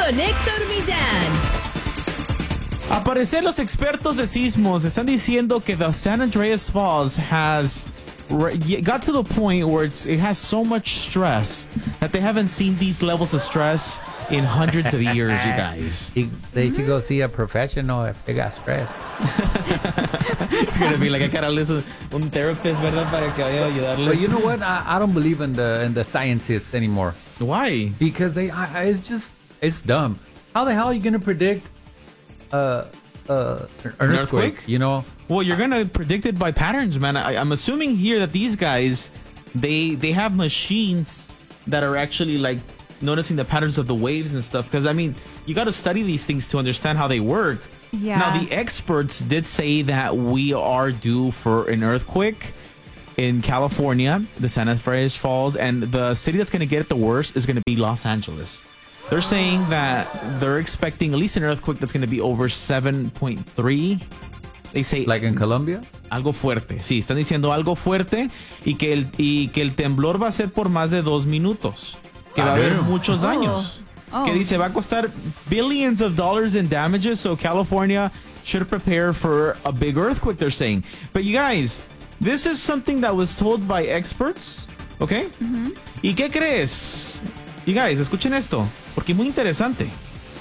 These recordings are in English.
con Héctor Millán. Al parecer, los expertos de sismos están diciendo que the San Andreas Falls got to the point where it has so much stress that they haven't seen these levels of stress in hundreds of years, you guys. They should go see a professional if they got stressed. You're gonna be like, I gotta listen un therapist, ¿verdad? Para que vaya a ayudarles. But you know what? I don't believe in the scientists anymore. Why? Because it's dumb. How the hell are you gonna predict an earthquake? You know? Well, you're gonna predict it by patterns, man. I'm assuming here that these guys, they have machines that are actually like noticing the patterns of the waves and stuff. Because I mean, you got to study these things to understand how they work. Yeah. Now, the experts did say that we are due for an earthquake in California, the San Andreas Falls, and the city that's going to get it the worst is going to be Los Angeles. They're saying that they're expecting at least an earthquake that's going to be over 7.3. They say like in Colombia. Algo fuerte. Sí, están diciendo algo fuerte y que el temblor va a ser por más de 2 minutos. Que va a haber muchos daños. Que dice va a costar billions of dollars in damages, so California should prepare for a big earthquake, they're saying. But you guys, this is something that was told by experts, okay? Mm-hmm. ¿Y qué crees? You guys, escuchen esto, porque es muy interesante.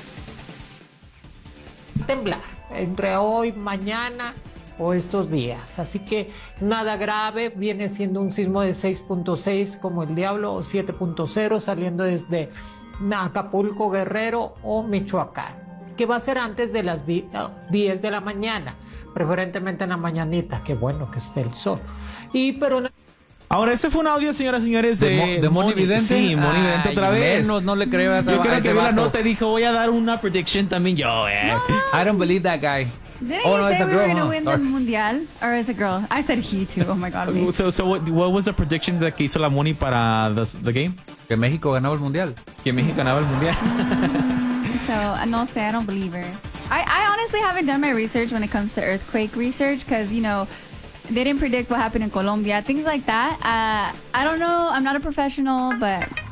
Temblar entre hoy, mañana o estos días. Así que nada grave, viene siendo un sismo de 6.6 como el diablo o 7.0 saliendo desde Acapulco, Guerrero o Michoacán, que va a ser antes de las 10 de la mañana, preferentemente en la mañanita, que bueno que esté el sol. Ahora, ese fue un audio, señoras y señores, de Moni Vidente. Sí, Moni Vidente otra vez. Menos, no le creo a esa Yo creo que vi la vato. nota y dijo, voy a dar una prediction también yo, I don't believe that guy. Didn't Oh, you no, say it's a we girl, were going to huh? win the Mundial? Or is it a girl? I said he too. Oh my God. me. So what was the prediction que hizo la Moni para the game? Que México ganaba el mundial. Que México ganaba el mundial. So, no sé, I don't believe her. I honestly haven't done my research when it comes to earthquake research because, you know, they didn't predict what happened in Colombia, things like that. I don't know. I'm not a professional, but